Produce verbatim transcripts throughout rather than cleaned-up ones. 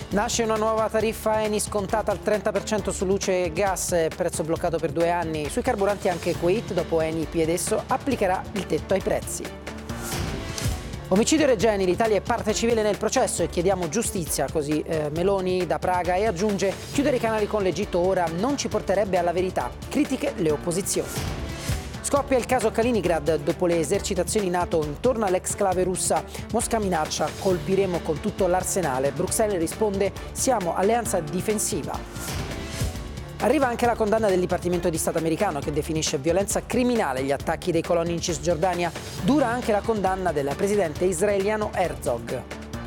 Nasce una nuova tariffa Eni scontata al trenta per cento su luce e gas, prezzo bloccato per due anni. Sui carburanti anche Kuwait, dopo Eni e adesso applicherà il tetto ai prezzi. Omicidio Regeni, l'Italia è parte civile nel processo e chiediamo giustizia, così eh, Meloni da Praga, e aggiunge: chiudere i canali con l'Egitto ora non ci porterebbe alla verità. Critiche le opposizioni. Scoppia il caso Kaliningrad dopo le esercitazioni NATO intorno all'exclave russa. Mosca minaccia: colpiremo con tutto l'arsenale. Bruxelles risponde: siamo alleanza difensiva. Arriva anche la condanna del Dipartimento di Stato americano, che definisce violenza criminale gli attacchi dei coloni in Cisgiordania. Dura anche la condanna del presidente israeliano Herzog.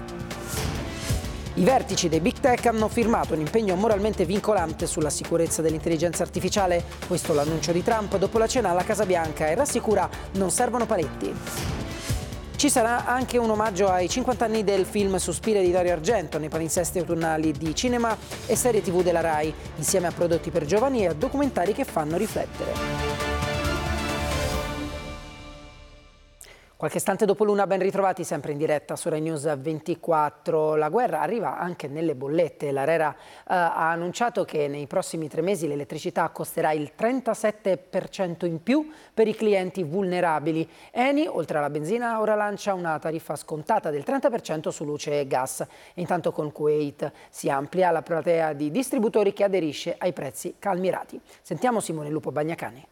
I vertici dei Big Tech hanno firmato un impegno moralmente vincolante sulla sicurezza dell'intelligenza artificiale. Questo l'annuncio di Trump dopo la cena alla Casa Bianca, e rassicura: non servono paletti. Ci sarà anche un omaggio ai cinquanta anni del film Suspiria di Dario Argento nei palinsesti autunnali di cinema e serie tivù della Rai, insieme a prodotti per giovani e a documentari che fanno riflettere. Qualche istante dopo l'una, ben ritrovati sempre in diretta su Rai News ventiquattro. La guerra arriva anche nelle bollette. L'Arera eh, ha annunciato che nei prossimi tre mesi l'elettricità costerà il trentasette per cento in più per i clienti vulnerabili. Eni, oltre alla benzina, ora lancia una tariffa scontata del trenta per cento su luce e gas. E intanto con Kuwait si amplia la platea di distributori che aderisce ai prezzi calmierati. Sentiamo Simone Lupo Bagnacani.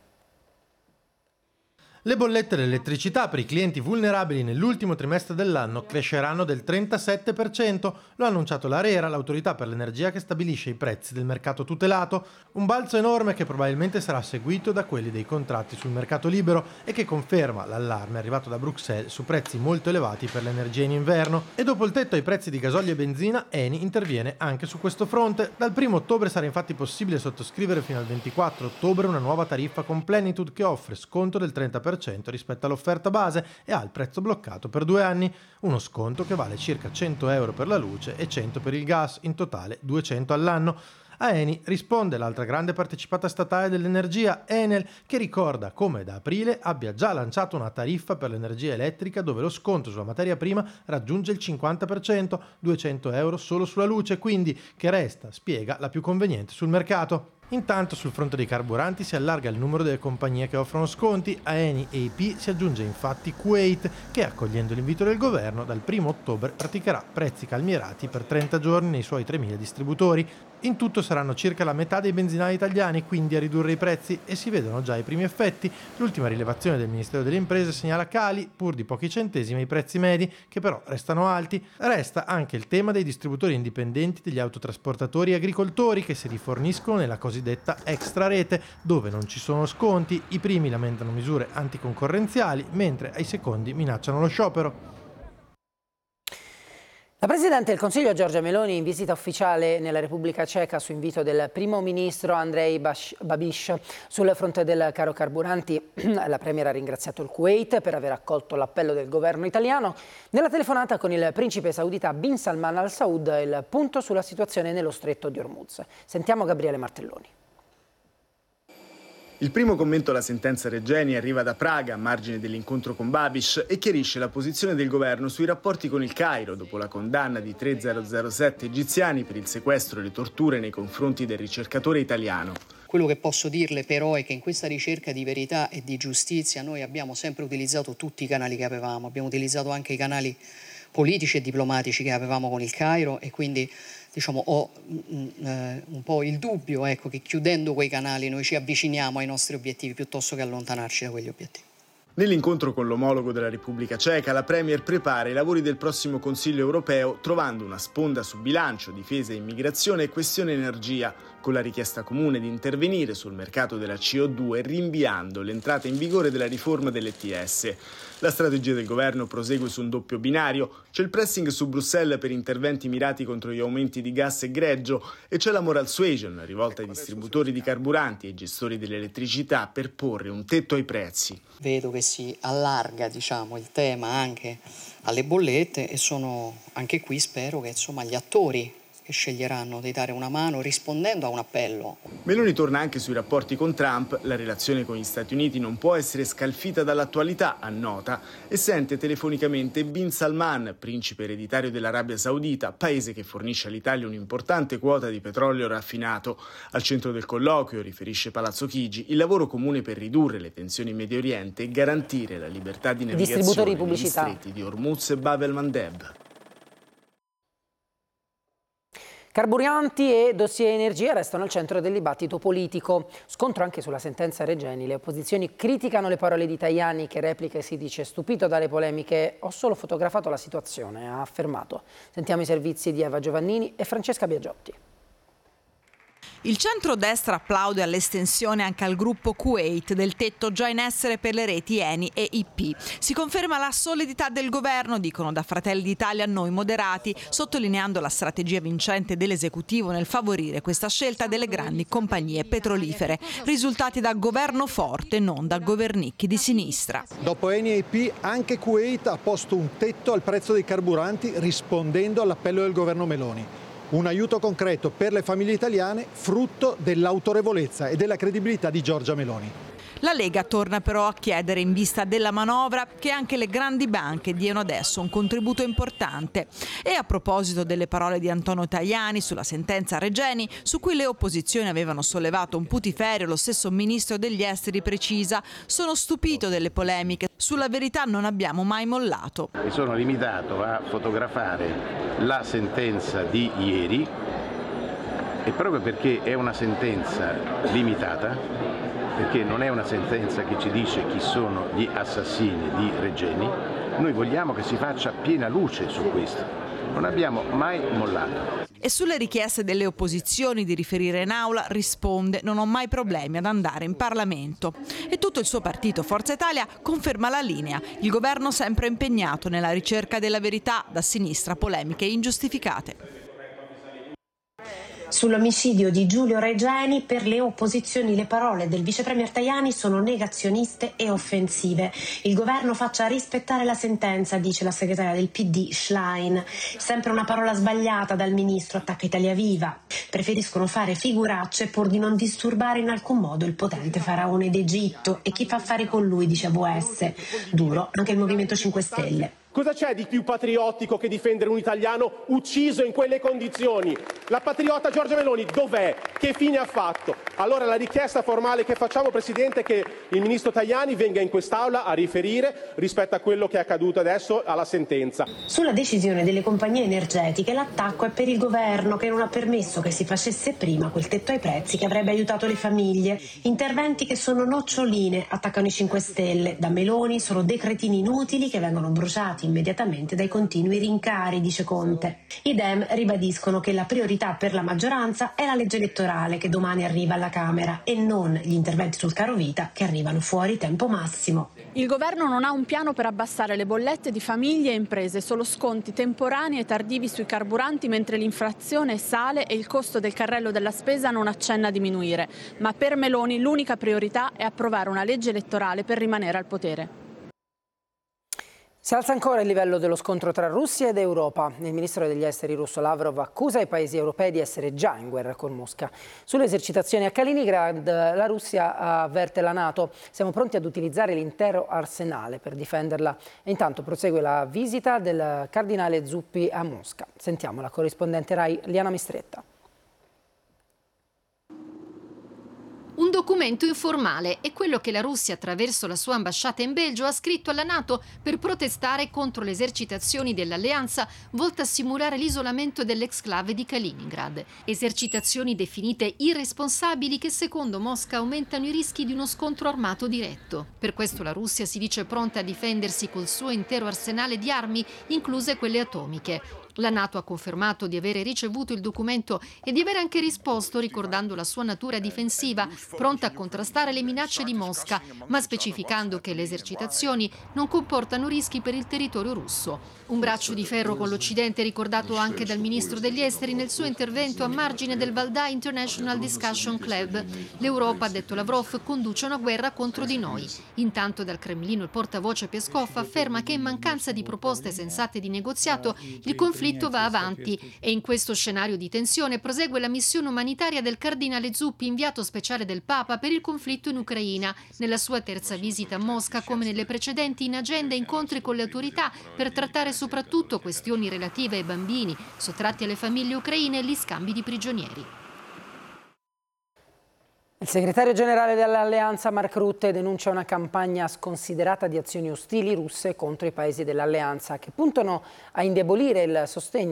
Le bollette dell'elettricità per i clienti vulnerabili nell'ultimo trimestre dell'anno cresceranno del trentasette per cento, lo ha annunciato l'Arera, l'autorità per l'energia che stabilisce i prezzi del mercato tutelato, un balzo enorme che probabilmente sarà seguito da quelli dei contratti sul mercato libero e che conferma l'allarme arrivato da Bruxelles su prezzi molto elevati per l'energia in inverno. E dopo il tetto ai prezzi di gasolio e benzina, Eni interviene anche su questo fronte. Dal primo ottobre sarà infatti possibile sottoscrivere fino al ventiquattro ottobre una nuova tariffa con Plenitude che offre sconto del trenta per cento rispetto all'offerta base e ha il prezzo bloccato per due anni, uno sconto che vale circa cento euro per la luce e cento per il gas, in totale duecento all'anno. A Eni risponde l'altra grande partecipata statale dell'energia, Enel, che ricorda come da aprile abbia già lanciato una tariffa per l'energia elettrica dove lo sconto sulla materia prima raggiunge il cinquanta per cento, duecento euro solo sulla luce, quindi che resta, spiega, la più conveniente sul mercato. Intanto sul fronte dei carburanti si allarga il numero delle compagnie che offrono sconti. A Eni e E P si aggiunge infatti Kuwait, che accogliendo l'invito del governo dal primo ottobre praticherà prezzi calmierati per trenta giorni nei suoi tremila distributori. In tutto saranno circa la metà dei benzinai italiani quindi a ridurre i prezzi, e si vedono già i primi effetti. L'ultima rilevazione del Ministero delle Imprese segnala cali pur di pochi centesimi ai prezzi medi, che però restano alti. Resta anche il tema dei distributori indipendenti, degli autotrasportatori e agricoltori che si riforniscono nella cosiddetta extra rete, dove non ci sono sconti. I primi lamentano misure anticoncorrenziali, mentre ai secondi minacciano lo sciopero. La Presidente del Consiglio Giorgia Meloni in visita ufficiale nella Repubblica Ceca su invito del Primo Ministro Andrej Babiš. Sul fronte del caro carburanti la Premier ha ringraziato il Kuwait per aver accolto l'appello del governo italiano. Nella telefonata con il principe saudita Bin Salman Al Saud il punto sulla situazione nello stretto di Hormuz. Sentiamo Gabriele Martelloni. Il primo commento alla sentenza Regeni arriva da Praga, a margine dell'incontro con Babiš, e chiarisce la posizione del governo sui rapporti con il Cairo dopo la condanna di tre mila sette egiziani per il sequestro e le torture nei confronti del ricercatore italiano. Quello che posso dirle però è che in questa ricerca di verità e di giustizia noi abbiamo sempre utilizzato tutti i canali che avevamo, abbiamo utilizzato anche i canali politici e diplomatici che avevamo con il Cairo, e quindi diciamo ho mh, eh, un po' il dubbio, ecco, che chiudendo quei canali noi ci avviciniamo ai nostri obiettivi piuttosto che allontanarci da quegli obiettivi. Nell'incontro con l'omologo della Repubblica Ceca, la Premier prepara i lavori del prossimo Consiglio europeo trovando una sponda su bilancio, difesa, immigrazione e questione energia, con la richiesta comune di intervenire sul mercato della C O due rinviando l'entrata in vigore della riforma dell'E T S. La strategia del governo prosegue su un doppio binario: c'è il pressing su Bruxelles per interventi mirati contro gli aumenti di gas e greggio, e c'è la moral suasion rivolta ai distributori di carburanti e ai gestori dell'elettricità per porre un tetto ai prezzi. Vedo che si allarga, diciamo, il tema anche alle bollette, e sono anche qui, spero che insomma gli attori che sceglieranno di dare una mano rispondendo a un appello. Meloni torna anche sui rapporti con Trump. La relazione con gli Stati Uniti non può essere scalfita dall'attualità, annota, e sente telefonicamente Bin Salman, principe ereditario dell'Arabia Saudita, paese che fornisce all'Italia un'importante quota di petrolio raffinato. Al centro del colloquio, riferisce Palazzo Chigi, il lavoro comune per ridurre le tensioni in Medio Oriente e garantire la libertà di navigazione negli stretti di Hormuz e Bab el-Mandeb. Carburanti e dossier energia restano al centro del dibattito politico. Scontro anche sulla sentenza Regeni. Le opposizioni criticano le parole di Tajani, che replica e si dice stupito dalle polemiche. Ho solo fotografato la situazione, ha affermato. Sentiamo i servizi di Eva Giovannini e Francesca Biagiotti. Il centrodestra applaude all'estensione anche al gruppo Kuwait del tetto già in essere per le reti Eni e I P. Si conferma la solidità del governo, dicono da Fratelli d'Italia noi moderati, sottolineando la strategia vincente dell'esecutivo nel favorire questa scelta delle grandi compagnie petrolifere. Risultati da governo forte, non da governicchi di sinistra. Dopo Eni e I P, anche Kuwait ha posto un tetto al prezzo dei carburanti rispondendo all'appello del governo Meloni. Un aiuto concreto per le famiglie italiane, frutto dell'autorevolezza e della credibilità di Giorgia Meloni. La Lega torna però a chiedere in vista della manovra che anche le grandi banche diano adesso un contributo importante. E a proposito delle parole di Antonio Tajani sulla sentenza Regeni, su cui le opposizioni avevano sollevato un putiferio, lo stesso ministro degli esteri precisa: sono stupito delle polemiche, sulla verità non abbiamo mai mollato. Mi sono limitato a fotografare la sentenza di ieri e proprio perché è una sentenza limitata, perché non è una sentenza che ci dice chi sono gli assassini di Regeni, noi vogliamo che si faccia piena luce su questo. Non abbiamo mai mollato. E sulle richieste delle opposizioni di riferire in aula risponde: non ho mai problemi ad andare in Parlamento. E tutto il suo partito Forza Italia conferma la linea. Il governo sempre impegnato nella ricerca della verità, da sinistra polemiche ingiustificate. Sull'omicidio di Giulio Regeni, per le opposizioni le parole del vice premier Tajani sono negazioniste e offensive. Il governo faccia rispettare la sentenza, dice la segretaria del P D Schlein. Sempre una parola sbagliata dal ministro, attacca Italia Viva. Preferiscono fare figuracce pur di non disturbare in alcun modo il potente faraone d'Egitto e chi fa affari con lui, dice A V S. Duro anche il Movimento cinque Stelle. Cosa c'è di più patriottico che difendere un italiano ucciso in quelle condizioni? La patriota Giorgia Meloni dov'è? Che fine ha fatto? Allora la richiesta formale che facciamo, Presidente, è che il Ministro Tajani venga in quest'Aula a riferire rispetto a quello che è accaduto adesso alla sentenza. Sulla decisione delle compagnie energetiche l'attacco è per il governo, che non ha permesso che si facesse prima quel tetto ai prezzi che avrebbe aiutato le famiglie. Interventi che sono noccioline, attaccano i cinque Stelle. Da Meloni sono decretini inutili che vengono bruciati immediatamente dai continui rincari, dice Conte. I Dem ribadiscono che la priorità per la maggioranza è la legge elettorale che domani arriva alla Camera e non gli interventi sul caro vita che arrivano fuori tempo massimo. Il governo non ha un piano per abbassare le bollette di famiglie e imprese, solo sconti temporanei e tardivi sui carburanti, mentre l'inflazione sale e il costo del carrello della spesa non accenna a diminuire. Ma per Meloni l'unica priorità è approvare una legge elettorale per rimanere al potere. Si alza ancora il livello dello scontro tra Russia ed Europa. Il ministro degli esteri russo Lavrov accusa i paesi europei di essere già in guerra con Mosca. Sulle esercitazioni a Kaliningrad la Russia avverte la NATO: siamo pronti ad utilizzare l'intero arsenale per difenderla. E intanto prosegue la visita del cardinale Zuppi a Mosca. Sentiamo la corrispondente Rai Liana Mistretta. Un documento informale è quello che la Russia, attraverso la sua ambasciata in Belgio, ha scritto alla NATO per protestare contro le esercitazioni dell'alleanza volte a simulare l'isolamento dell'exclave di Kaliningrad. Esercitazioni definite irresponsabili che secondo Mosca aumentano i rischi di uno scontro armato diretto. Per questo la Russia si dice pronta a difendersi col suo intero arsenale di armi, incluse quelle atomiche. La NATO ha confermato di avere ricevuto il documento e di aver anche risposto ricordando la sua natura difensiva, pronta a contrastare le minacce di Mosca, ma specificando che le esercitazioni non comportano rischi per il territorio russo. Un braccio di ferro con l'Occidente ricordato anche dal ministro degli esteri nel suo intervento a margine del Valdai International Discussion Club. L'Europa, ha detto Lavrov, conduce una guerra contro di noi. Intanto dal Cremlino il portavoce Peskov afferma che in mancanza di proposte sensate di negoziato il conflitto conflitto va avanti e in questo scenario di tensione prosegue la missione umanitaria del cardinale Zuppi, inviato speciale del Papa per il conflitto in Ucraina. Nella sua terza visita a Mosca, come nelle precedenti, in agenda incontri con le autorità per trattare soprattutto questioni relative ai bambini sottratti alle famiglie ucraine e gli scambi di prigionieri. Il segretario generale dell'Alleanza Mark Rutte denuncia una campagna sconsiderata di azioni ostili russe contro i paesi dell'Alleanza che puntano a indebolire il sostegno